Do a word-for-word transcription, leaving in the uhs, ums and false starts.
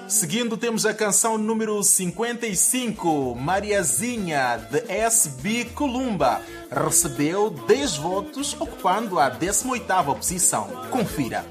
Seguindo, temos a canção número cinquenta e cinco, Mariazinha, de S B Columba. Recebeu dez votos, ocupando a décima oitava posição. Confira.